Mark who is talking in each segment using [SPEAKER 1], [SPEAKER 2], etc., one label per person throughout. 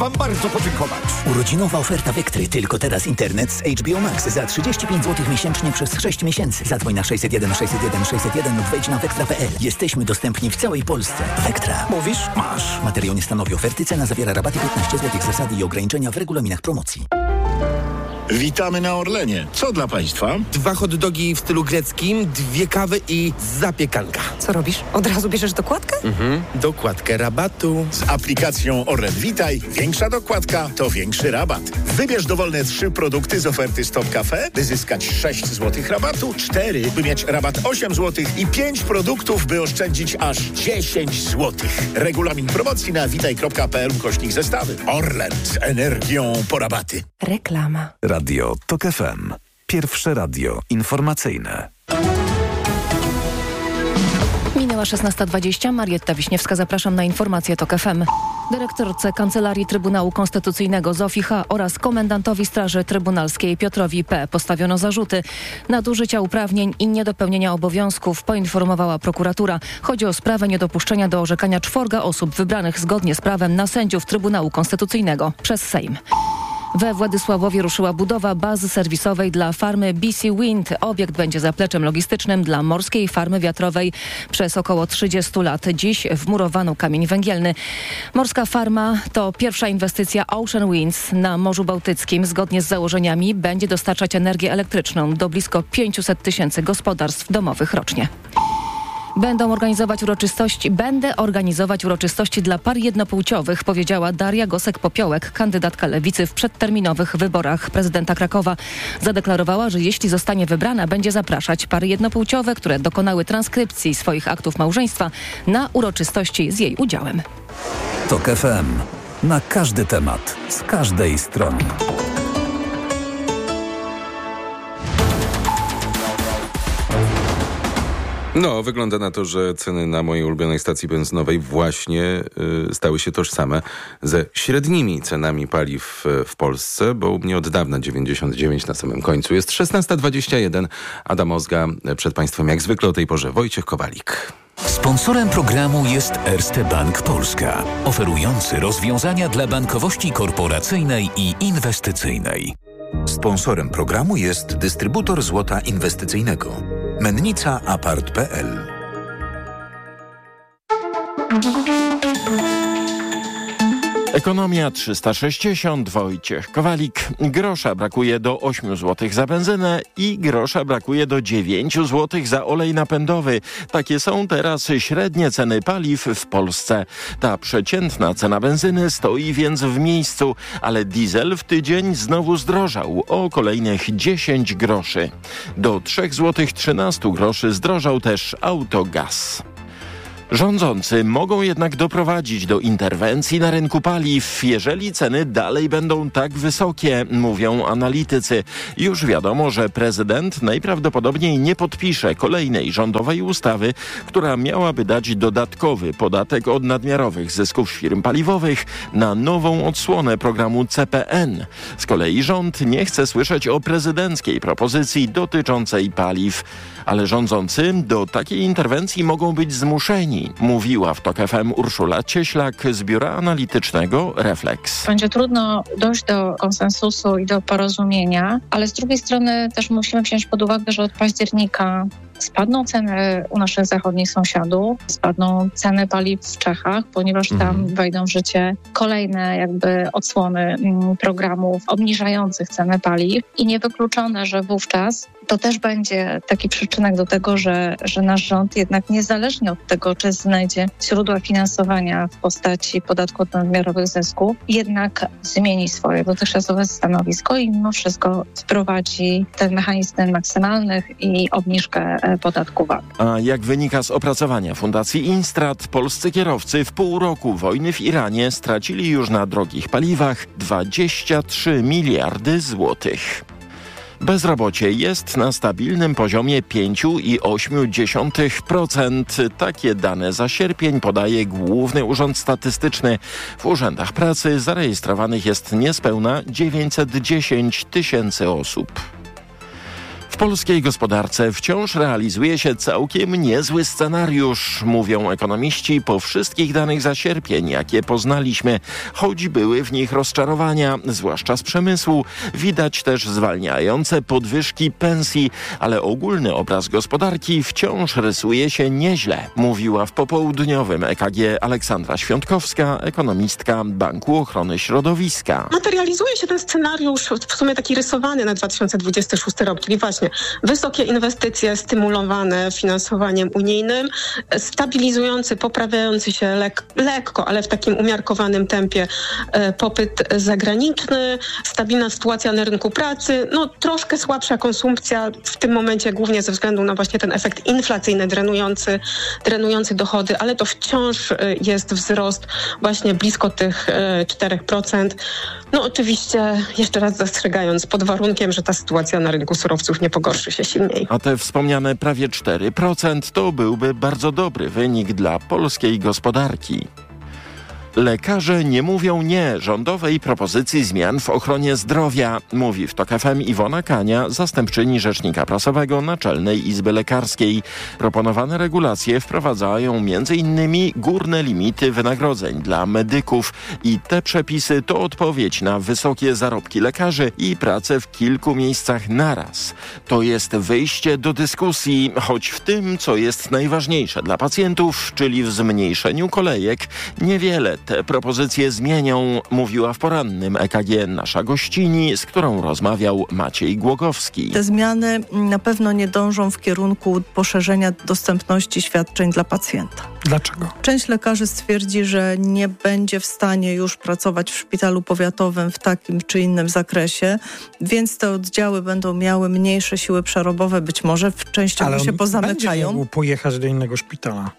[SPEAKER 1] wam bardzo podziękować.
[SPEAKER 2] Urodzinowa oferta Vectry. Tylko teraz internet z HBO Max za 35 zł miesięcznie przez 6 miesięcy. Zadzwoń na 601 601 601 lub wejdź na vectra.pl. Jesteśmy dostępni w całej Polsce. Vectra.
[SPEAKER 1] Mówisz? Masz.
[SPEAKER 2] Materiał nie stanowi oferty. Cena zawiera rabaty 15 zł. Zasady i ograniczenia w regulaminach promocji.
[SPEAKER 3] Witamy na Orlenie. Co dla państwa?
[SPEAKER 1] 2 hot dogi w stylu greckim, 2 kawy i zapiekanka.
[SPEAKER 4] Co robisz? Od razu bierzesz dokładkę?
[SPEAKER 1] Dokładkę rabatu.
[SPEAKER 3] Z aplikacją Orlen Witaj większa dokładka to większy rabat. Wybierz dowolne 3 produkty z oferty Stop Cafe, by zyskać 6 zł rabatu, 4, by mieć rabat 8 zł i 5 produktów, by oszczędzić aż 10 zł. Regulamin promocji na witaj.pl/zestawy. Orlen z energią po rabaty.
[SPEAKER 4] Reklama.
[SPEAKER 5] Radio TOK FM. Pierwsze radio informacyjne.
[SPEAKER 6] Minęła 16:20. Marietta Wiśniewska, zapraszam na informacje TOK FM. Dyrektorce Kancelarii Trybunału Konstytucyjnego Zofii H. oraz komendantowi Straży Trybunalskiej Piotrowi P. postawiono zarzuty nadużycia uprawnień i niedopełnienia obowiązków, poinformowała prokuratura. Chodzi o sprawę niedopuszczenia do orzekania 4 osób wybranych zgodnie z prawem na sędziów Trybunału Konstytucyjnego przez Sejm. We Władysławowie ruszyła budowa bazy serwisowej dla farmy BC Wind. Obiekt będzie zapleczem logistycznym dla morskiej farmy wiatrowej przez około 30 lat. Dziś wmurowano kamień węgielny. Morska farma to pierwsza inwestycja Ocean Winds na Morzu Bałtyckim. Zgodnie z założeniami będzie dostarczać energię elektryczną do blisko 500 tysięcy gospodarstw domowych rocznie. Będę organizować uroczystości dla par jednopłciowych, powiedziała Daria Gosek-Popiołek, kandydatka Lewicy w przedterminowych wyborach prezydenta Krakowa. Zadeklarowała, że jeśli zostanie wybrana, będzie zapraszać pary jednopłciowe, które dokonały transkrypcji swoich aktów małżeństwa, na uroczystości z jej udziałem.
[SPEAKER 5] TOK FM. Na każdy temat, z każdej strony.
[SPEAKER 7] No, wygląda na to, że ceny na mojej ulubionej stacji benzynowej właśnie stały się tożsame ze średnimi cenami paliw w Polsce, bo u mnie od dawna 99 na samym końcu. Jest 16:21. Adam Ozga przed Państwem jak zwykle o tej porze. Wojciech Kowalik.
[SPEAKER 8] Sponsorem programu jest Erste Bank Polska, oferujący rozwiązania dla bankowości korporacyjnej i inwestycyjnej. Sponsorem programu jest dystrybutor złota inwestycyjnego. Mennica Apart.pl.
[SPEAKER 9] Ekonomia 360, Wojciech Kowalik. Grosza brakuje do 8 zł za benzynę i grosza brakuje do 9 zł za olej napędowy. Takie są teraz średnie ceny paliw w Polsce. Ta przeciętna cena benzyny stoi więc w miejscu, ale diesel w tydzień znowu zdrożał o kolejnych 10 groszy. Do 3,13 zł zdrożał też autogaz. Rządzący mogą jednak doprowadzić do interwencji na rynku paliw, jeżeli ceny dalej będą tak wysokie, mówią analitycy. Już wiadomo, że prezydent najprawdopodobniej nie podpisze kolejnej rządowej ustawy, która miałaby dać dodatkowy podatek od nadmiarowych zysków firm paliwowych na nową odsłonę programu CPN. Z kolei rząd nie chce słyszeć o prezydenckiej propozycji dotyczącej paliw. Ale rządzący do takiej interwencji mogą być zmuszeni, mówiła w TOK FM Urszula Cieślak z biura analitycznego Reflex.
[SPEAKER 10] Będzie trudno dojść do konsensusu i do porozumienia, ale z drugiej strony też musimy wziąć pod uwagę, że od października spadną ceny u naszych zachodnich sąsiadów, spadną ceny paliw w Czechach, ponieważ tam wejdą w życie kolejne odsłony programów obniżających ceny paliw i niewykluczone, że wówczas to też będzie taki przyczynek do tego, że nasz rząd jednak niezależnie od tego, czy znajdzie źródła finansowania w postaci podatku od nadmiarowych zysków, jednak zmieni swoje dotychczasowe stanowisko i mimo wszystko wprowadzi ten mechanizm maksymalnych i obniżkę podatku VAT.
[SPEAKER 9] A jak wynika z opracowania Fundacji Instrat, polscy kierowcy w pół roku wojny w Iranie stracili już na drogich paliwach 23 miliardy złotych. Bezrobocie jest na stabilnym poziomie 5,8%. Takie dane za sierpień podaje Główny Urząd Statystyczny. W urzędach pracy zarejestrowanych jest niespełna 910 tysięcy osób. W polskiej gospodarce wciąż realizuje się całkiem niezły scenariusz, mówią ekonomiści po wszystkich danych za sierpień, jakie poznaliśmy, choć były w nich rozczarowania, zwłaszcza z przemysłu. Widać też zwalniające podwyżki pensji, ale ogólny obraz gospodarki wciąż rysuje się nieźle, mówiła w popołudniowym EKG Aleksandra Świątkowska, ekonomistka Banku Ochrony Środowiska.
[SPEAKER 11] Materializuje się ten scenariusz w sumie taki rysowany na 2026 rok, czyli właśnie wysokie inwestycje stymulowane finansowaniem unijnym, stabilizujący, poprawiający się lekko, ale w takim umiarkowanym tempie popyt zagraniczny, stabilna sytuacja na rynku pracy, troszkę słabsza konsumpcja w tym momencie głównie ze względu na właśnie ten efekt inflacyjny drenujący dochody, ale to wciąż jest wzrost właśnie blisko tych 4%. Oczywiście jeszcze raz zastrzegając, pod warunkiem, że ta sytuacja na rynku surowców nie pogorszy się silniej.
[SPEAKER 9] A te wspomniane prawie 4% to byłby bardzo dobry wynik dla polskiej gospodarki. Lekarze nie mówią nie rządowej propozycji zmian w ochronie zdrowia, mówi w TOK FM Iwona Kania, zastępczyni rzecznika prasowego Naczelnej Izby Lekarskiej. Proponowane regulacje wprowadzają m.in. górne limity wynagrodzeń dla medyków i te przepisy to odpowiedź na wysokie zarobki lekarzy i pracę w kilku miejscach naraz. To jest wyjście do dyskusji, choć w tym, co jest najważniejsze dla pacjentów, czyli w zmniejszeniu kolejek, niewiele te propozycje zmienią, mówiła w porannym EKG nasza gościni, z którą rozmawiał Maciej Głogowski.
[SPEAKER 12] Te zmiany na pewno nie dążą w kierunku poszerzenia dostępności świadczeń dla pacjenta.
[SPEAKER 13] Dlaczego?
[SPEAKER 12] Część lekarzy stwierdzi, że nie będzie w stanie już pracować w szpitalu powiatowym w takim czy innym zakresie, więc te oddziały będą miały mniejsze siły przerobowe, być może częściowo się pozamykają.
[SPEAKER 13] Będzie mógł pojechać do innego szpitala.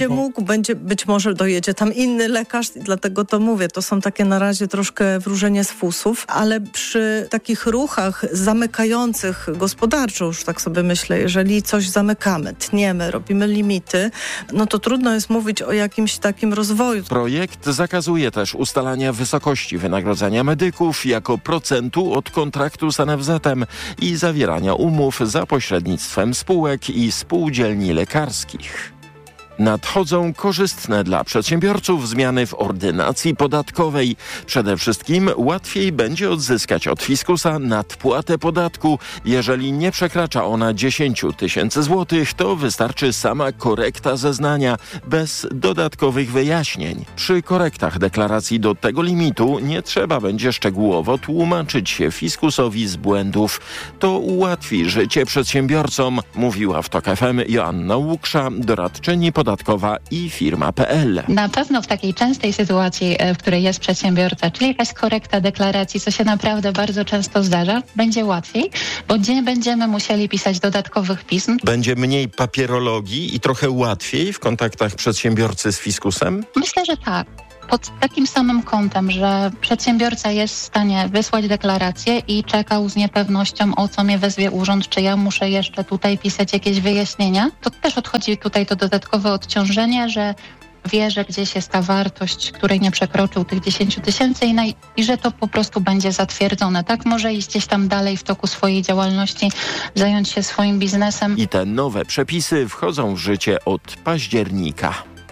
[SPEAKER 12] Być może dojedzie tam inny lekarz, dlatego to mówię, to są takie na razie troszkę wróżenie z fusów, ale przy takich ruchach zamykających gospodarczo, już tak sobie myślę, jeżeli coś zamykamy, tniemy, robimy limity, to trudno jest mówić o jakimś takim rozwoju.
[SPEAKER 9] Projekt zakazuje też ustalania wysokości wynagrodzenia medyków jako procentu od kontraktu z NFZ-em i zawierania umów za pośrednictwem spółek i spółdzielni lekarskich. Nadchodzą korzystne dla przedsiębiorców zmiany w ordynacji podatkowej. Przede wszystkim łatwiej będzie odzyskać od fiskusa nadpłatę podatku. Jeżeli nie przekracza ona 10 000 złotych, to wystarczy sama korekta zeznania, bez dodatkowych wyjaśnień. Przy korektach deklaracji do tego limitu nie trzeba będzie szczegółowo tłumaczyć się fiskusowi z błędów. To ułatwi życie przedsiębiorcom, mówiła w TOK FM Joanna Łuksza, doradczyni podatkowa i firma.pl.
[SPEAKER 10] Na pewno w takiej częstej sytuacji, w której jest przedsiębiorca, czyli jakaś korekta deklaracji, co się naprawdę bardzo często zdarza, będzie łatwiej, bo nie będziemy musieli pisać dodatkowych pism.
[SPEAKER 9] Będzie mniej papierologii i trochę łatwiej w kontaktach przedsiębiorcy z fiskusem?
[SPEAKER 10] Myślę, że tak. Pod takim samym kątem, że przedsiębiorca jest w stanie wysłać deklarację i czekał z niepewnością, o co mnie wezwie urząd, czy ja muszę jeszcze tutaj pisać jakieś wyjaśnienia, to też odchodzi tutaj to dodatkowe odciążenie, że wie, że gdzieś jest ta wartość, której nie przekroczył tych 10 000 i że to po prostu będzie zatwierdzone. Tak może iść gdzieś tam dalej w toku swojej działalności, zająć się swoim biznesem. I
[SPEAKER 9] te nowe przepisy wchodzą w życie od października.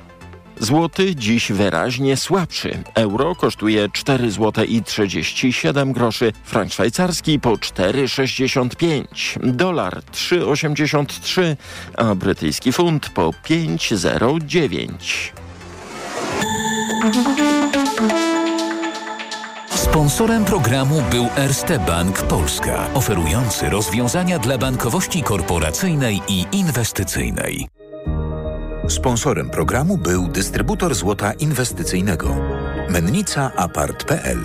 [SPEAKER 9] Złoty dziś wyraźnie słabszy. Euro kosztuje 4,37 zł, frank szwajcarski po 4,65, dolar 3,83, a brytyjski funt po 5,09.
[SPEAKER 8] Sponsorem programu był Erste Bank Polska, oferujący rozwiązania dla bankowości korporacyjnej i inwestycyjnej.
[SPEAKER 14] Sponsorem programu był dystrybutor złota inwestycyjnego Mennica Apart.pl.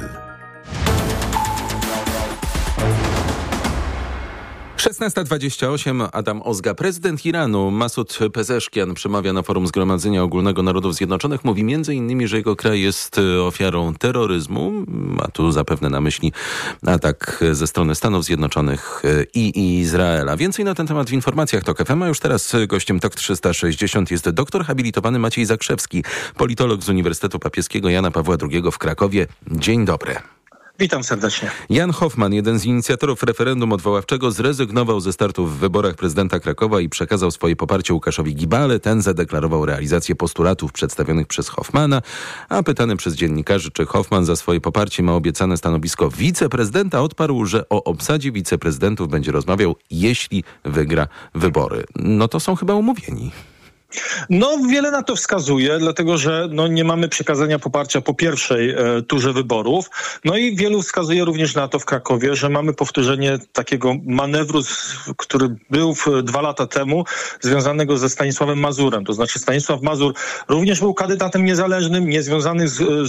[SPEAKER 7] 16:28. Adam Ozga. Prezydent Iranu Masud Pezeszkian przemawia na forum Zgromadzenia Ogólnego Narodów Zjednoczonych. Mówi m.in., że jego kraj jest ofiarą terroryzmu. Ma tu zapewne na myśli atak ze strony Stanów Zjednoczonych i Izraela. Więcej na ten temat w informacjach TOK FM. A już teraz gościem TOK 360 jest doktor habilitowany Maciej Zakrzewski, politolog z Uniwersytetu Papieskiego Jana Pawła II w Krakowie. Dzień dobry.
[SPEAKER 15] Witam serdecznie.
[SPEAKER 7] Jan Hoffman, jeden z inicjatorów referendum odwoławczego, zrezygnował ze startu w wyborach prezydenta Krakowa i przekazał swoje poparcie Łukaszowi Gibale. Ten zadeklarował realizację postulatów przedstawionych przez Hoffmana, a pytany przez dziennikarzy, czy Hoffman za swoje poparcie ma obiecane stanowisko wiceprezydenta, odparł, że o obsadzie wiceprezydentów będzie rozmawiał, jeśli wygra wybory. No to są chyba umówieni.
[SPEAKER 15] No, wiele na to wskazuje, dlatego że nie mamy przekazania poparcia po pierwszej turze wyborów. No i wielu wskazuje również na to w Krakowie, że mamy powtórzenie takiego manewru, który był 2 lata temu, związanego ze Stanisławem Mazurem. To znaczy Stanisław Mazur również był kandydatem niezależnym, niezwiązany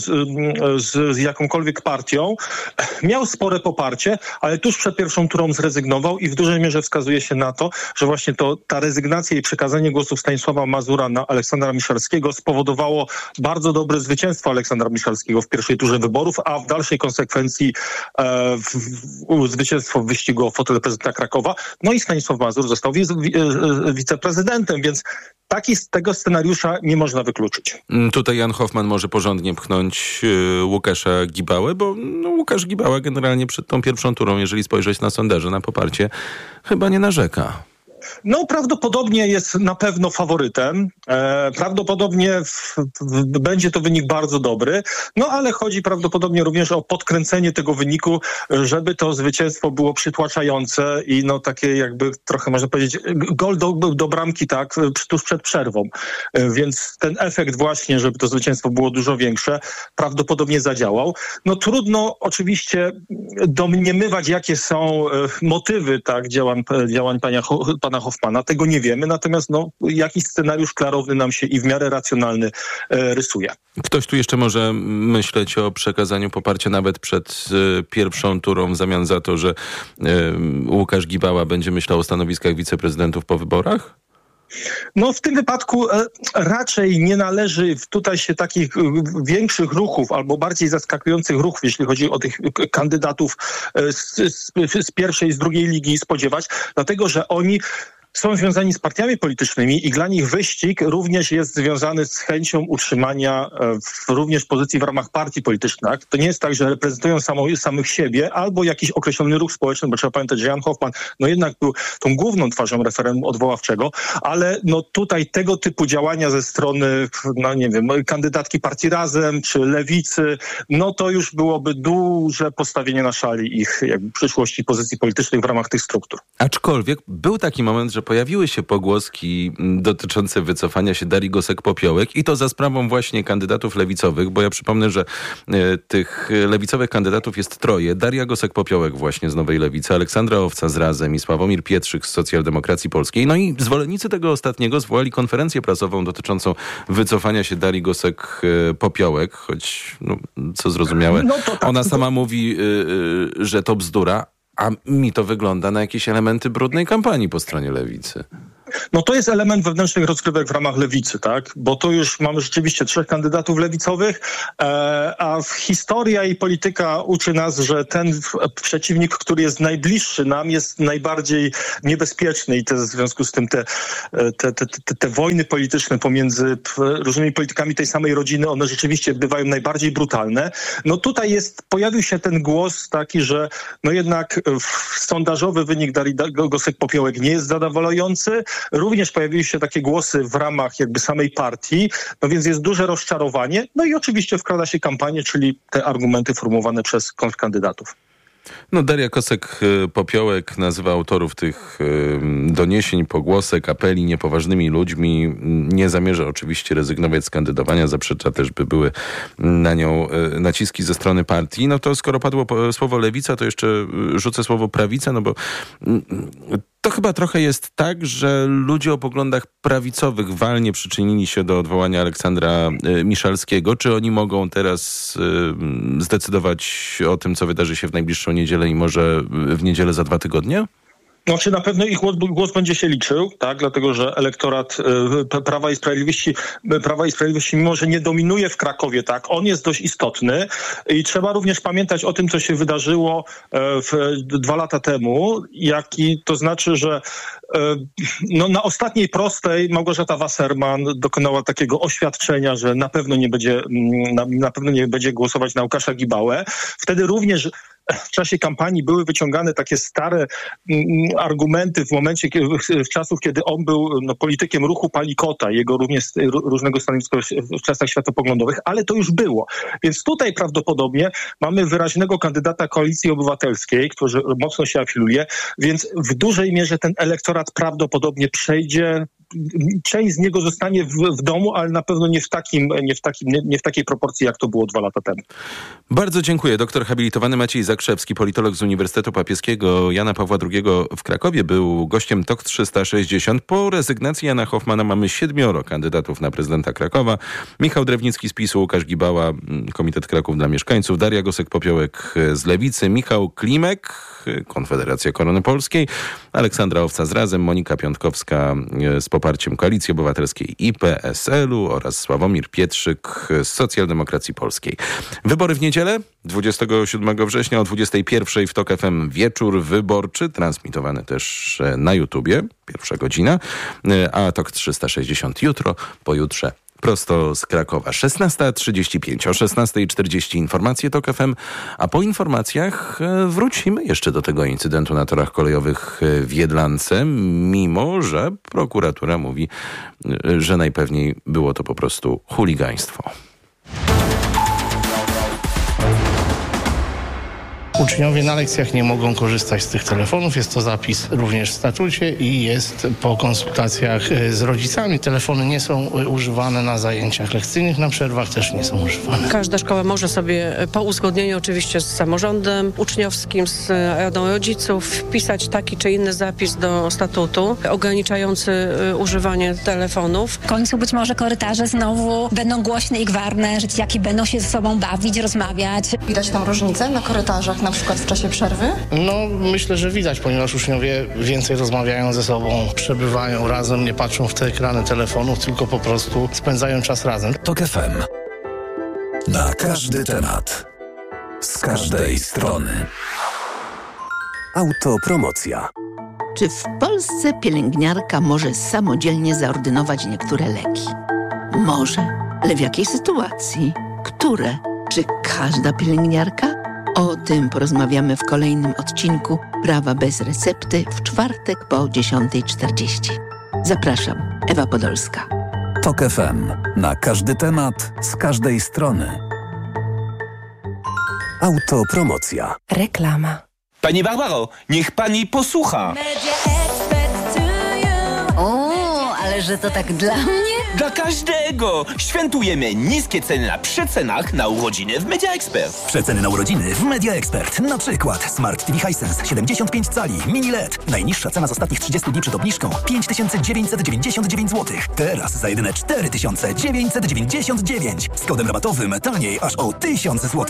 [SPEAKER 15] z jakąkolwiek partią. Miał spore poparcie, ale tuż przed pierwszą turą zrezygnował i w dużej mierze wskazuje się na to, że właśnie ta rezygnacja i przekazanie głosów Stanisława Mazura na Aleksandra Miszalskiego spowodowało bardzo dobre zwycięstwo Aleksandra Miszalskiego w pierwszej turze wyborów, a w dalszej konsekwencji zwycięstwo w wyścigu o fotel prezydenta Krakowa. No i Stanisław Mazur został wiceprezydentem, więc tego scenariusza nie można wykluczyć.
[SPEAKER 7] Tutaj Jan Hoffman może porządnie pchnąć Łukasza Gibałę, bo Łukasz Gibała generalnie przed tą pierwszą turą, jeżeli spojrzeć na sondaże, na poparcie, chyba nie narzeka.
[SPEAKER 15] No, prawdopodobnie jest na pewno faworytem. Prawdopodobnie będzie to wynik bardzo dobry. No, ale chodzi prawdopodobnie również o podkręcenie tego wyniku, żeby to zwycięstwo było przytłaczające i takie jakby trochę można powiedzieć gol do bramki, tak, tuż przed przerwą. Więc ten efekt właśnie, żeby to zwycięstwo było dużo większe, prawdopodobnie zadziałał. No, trudno oczywiście domniemywać, jakie są motywy, tak, działań pana Hoffmana. Tego nie wiemy, natomiast jakiś scenariusz klarowny nam się i w miarę racjonalny rysuje.
[SPEAKER 7] Ktoś tu jeszcze może myśleć o przekazaniu poparcia nawet przed pierwszą turą w zamian za to, że Łukasz Gibała będzie myślał o stanowiskach wiceprezydentów po wyborach?
[SPEAKER 15] No, w tym wypadku raczej nie należy tutaj się takich większych ruchów albo bardziej zaskakujących ruchów, jeśli chodzi o tych kandydatów z pierwszej i z drugiej ligi spodziewać, dlatego że oni są związani z partiami politycznymi i dla nich wyścig również jest związany z chęcią utrzymania również pozycji w ramach partii politycznych. To nie jest tak, że reprezentują samych siebie albo jakiś określony ruch społeczny, bo trzeba pamiętać, że Jan Hoffman jednak był tą główną twarzą referendum odwoławczego, ale tutaj tego typu działania ze strony, kandydatki partii Razem czy Lewicy, to już byłoby duże postawienie na szali ich jakby przyszłości pozycji politycznych w ramach tych struktur.
[SPEAKER 7] Aczkolwiek był taki moment, że pojawiły się pogłoski dotyczące wycofania się Darii Gosek-Popiołek i to za sprawą właśnie kandydatów lewicowych, bo ja przypomnę, że tych lewicowych kandydatów jest 3. Daria Gosek-Popiołek właśnie z Nowej Lewicy, Aleksandra Owca z Razem i Sławomir Pietrzyk z Socjaldemokracji Polskiej. No i zwolennicy tego ostatniego zwołali konferencję prasową dotyczącą wycofania się Darii Gosek-Popiołek, choć co zrozumiałe, ona sama mówi, że to bzdura, a mi to wygląda na jakieś elementy brudnej kampanii po stronie lewicy.
[SPEAKER 15] To jest element wewnętrznych rozgrywek w ramach lewicy, tak? Bo tu już mamy rzeczywiście 3 kandydatów lewicowych, a historia i polityka uczy nas, że ten przeciwnik, który jest najbliższy nam, jest najbardziej niebezpieczny i w związku z tym te wojny polityczne pomiędzy różnymi politykami tej samej rodziny, one rzeczywiście bywają najbardziej brutalne. Tutaj pojawił się ten głos taki, że jednak sondażowy wynik Darii Gosek-Popiołek nie jest zadowalający. Również pojawiły się takie głosy w ramach jakby samej partii, więc jest duże rozczarowanie. I oczywiście wkrada się kampania, czyli te argumenty formułowane przez kontrkandydatów.
[SPEAKER 7] Daria Gosek-Popiołek nazywa autorów tych doniesień, pogłosek, apeli niepoważnymi ludźmi. Nie zamierza oczywiście rezygnować z kandydowania. Zaprzecza też, by były na nią naciski ze strony partii. To skoro padło słowo lewica, to jeszcze rzucę słowo prawica, bo to chyba trochę jest tak, że ludzie o poglądach prawicowych walnie przyczynili się do odwołania Aleksandra Miszalskiego. Czy oni mogą teraz zdecydować o tym, co wydarzy się w najbliższą niedzielę i może w niedzielę za 2 tygodnie?
[SPEAKER 15] Znaczy na pewno ich głos będzie się liczył, tak, dlatego że elektorat Prawa i Sprawiedliwości, mimo że nie dominuje w Krakowie, tak, on jest dość istotny i trzeba również pamiętać o tym, co się wydarzyło 2 lata temu, to znaczy, że na ostatniej prostej Małgorzata Wasserman dokonała takiego oświadczenia, że na pewno nie będzie głosować na Łukasza Gibałę. Wtedy również w czasie kampanii były wyciągane takie stare argumenty w czasów, kiedy on był politykiem ruchu Palikota, jego również różnego stanowiska w czasach światopoglądowych, ale to już było. Więc tutaj prawdopodobnie mamy wyraźnego kandydata Koalicji Obywatelskiej, który mocno się afiluje, więc w dużej mierze ten elektorat prawdopodobnie przejdzie. Część z niego zostanie w domu, ale na pewno nie w takiej proporcji, jak to było 2 lata temu.
[SPEAKER 7] Bardzo dziękuję. Doktor habilitowany Maciej Zakrzewski, politolog z Uniwersytetu Papieskiego Jana Pawła II w Krakowie, był gościem TOK 360. Po rezygnacji Jana Hoffmana mamy 7 kandydatów na prezydenta Krakowa. Michał Drewnicki z PiS-u, Łukasz Gibała, Komitet Kraków dla Mieszkańców, Daria Gosek-Popiołek z Lewicy, Michał Klimek, Konfederacja Korony Polskiej, Aleksandra Owca z Razem, Monika Piątkowska z poparciem Koalicji Obywatelskiej i PSL-u oraz Sławomir Pietrzyk z Socjaldemokracji Polskiej. Wybory w niedzielę, 27 września o 21 w TOK FM wieczór wyborczy, transmitowany też na YouTubie, 1 godzina, a TOK 360 jutro, pojutrze prosto z Krakowa. 16:35, o 16:40 informacje TOK FM, a po informacjach wrócimy jeszcze do tego incydentu na torach kolejowych w Jedlance, mimo że prokuratura mówi, że najpewniej było to po prostu chuligaństwo.
[SPEAKER 16] Uczniowie na lekcjach nie mogą korzystać z tych telefonów. Jest to zapis również w statucie i jest po konsultacjach z rodzicami. Telefony nie są używane na zajęciach lekcyjnych, na przerwach też nie są używane.
[SPEAKER 17] Każda szkoła może sobie po uzgodnieniu oczywiście z samorządem uczniowskim, z radą rodziców wpisać taki czy inny zapis do statutu ograniczający używanie telefonów.
[SPEAKER 18] W końcu być może korytarze znowu będą głośne i gwarne, że dzieciaki będą się ze sobą bawić, rozmawiać.
[SPEAKER 19] Widać tam różnicę na korytarzach, na przykład w czasie przerwy?
[SPEAKER 16] No, myślę, że widać, ponieważ uczniowie więcej rozmawiają ze sobą, przebywają razem, nie patrzą w te ekrany telefonów, tylko po prostu spędzają czas razem.
[SPEAKER 5] TOK FM. Na każdy temat. Z każdej strony. Autopromocja.
[SPEAKER 20] Czy w Polsce pielęgniarka może samodzielnie zaordynować niektóre leki? Może, ale w jakiej sytuacji? Które? Czy każda pielęgniarka? O tym porozmawiamy w kolejnym odcinku Prawa bez recepty w czwartek po 10:40. Zapraszam, Ewa Podolska.
[SPEAKER 5] TOK FM. Na każdy temat, z każdej strony. Autopromocja.
[SPEAKER 4] Reklama.
[SPEAKER 21] Pani Barbaro, niech pani posłucha.
[SPEAKER 18] O, ale że to tak dla mnie?
[SPEAKER 21] Dla każdego! Świętujemy niskie ceny na przecenach na urodziny w Media Expert.
[SPEAKER 2] Przeceny na urodziny w Media Expert. Na przykład Smart TV Hisense 75 cali, mini LED. Najniższa cena z ostatnich 30 dni przed obniżką 5999 zł. Teraz za jedyne 4999. Z kodem rabatowym taniej aż o 1000 zł.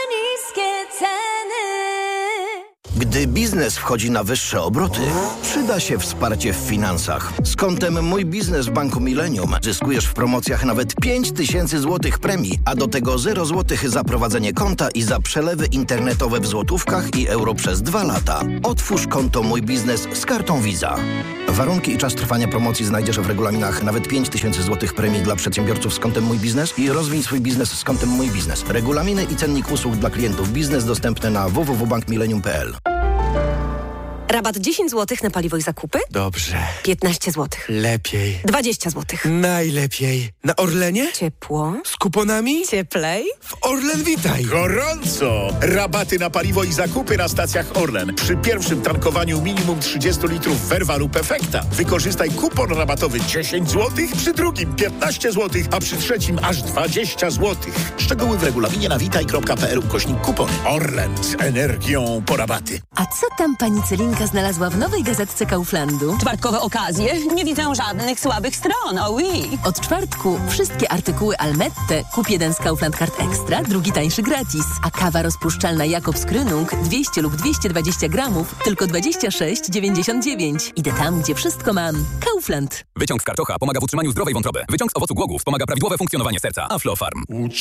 [SPEAKER 22] Gdy biznes wchodzi na wyższe obroty, przyda się wsparcie w finansach. Z kontem Mój Biznes w Banku Millennium zyskujesz w promocjach nawet 5000 zł premii, a do tego 0 zł za prowadzenie konta i za przelewy internetowe w złotówkach i euro przez 2 lata. Otwórz konto Mój Biznes z kartą Visa. Warunki i czas trwania promocji znajdziesz w regulaminach. Nawet 5000 zł premii dla przedsiębiorców z kontem Mój Biznes i rozwij swój biznes z kontem Mój Biznes. Regulaminy i cennik usług dla klientów biznes dostępne na www.bankmillennium.pl.
[SPEAKER 4] Rabat 10 zł na paliwo i zakupy?
[SPEAKER 1] Dobrze.
[SPEAKER 4] 15 zł.
[SPEAKER 1] Lepiej.
[SPEAKER 4] 20 zł.
[SPEAKER 1] Najlepiej. Na Orlenie?
[SPEAKER 4] Ciepło.
[SPEAKER 1] Z kuponami?
[SPEAKER 4] Cieplej.
[SPEAKER 1] W Orlen Witaj.
[SPEAKER 3] Gorąco! Rabaty na paliwo i zakupy na stacjach Orlen. Przy pierwszym tankowaniu minimum 30 litrów Verva lub Efekta. Wykorzystaj kupon rabatowy 10 zł, przy drugim 15 zł, a przy trzecim aż 20 zł. Szczegóły w regulaminie na witaj.pl/kupon. Orlen z energią po rabaty.
[SPEAKER 23] A co tam pani Celinka
[SPEAKER 6] Monika znalazła w nowej gazetce Kauflandu.
[SPEAKER 11] Czwartkowe okazje? Nie widzę żadnych słabych stron, oui.
[SPEAKER 6] Od czwartku wszystkie artykuły Almette. Kup jeden z Kaufland Card Extra, drugi tańszy gratis. A kawa rozpuszczalna Jakobs Krönung 200 lub 220 gramów tylko 26,99. Idę tam, gdzie wszystko mam. Kaufland.
[SPEAKER 23] Wyciąg z karczocha pomaga w utrzymaniu zdrowej wątroby. Wyciąg z owocu głogów pomaga prawidłowe funkcjonowanie serca. Aflofarm.